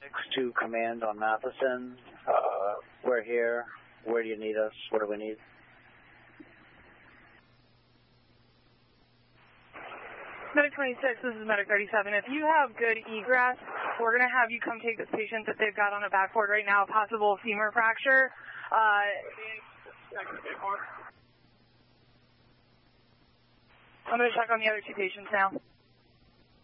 to command on Matheson. We're here. Where do you need us? What do we need? Medic 26, this is Medic 37. If you have good egress, we're going to have you come take this patient that they've got on a backboard right now, possible femur fracture. I'm going to check on the other two patients now.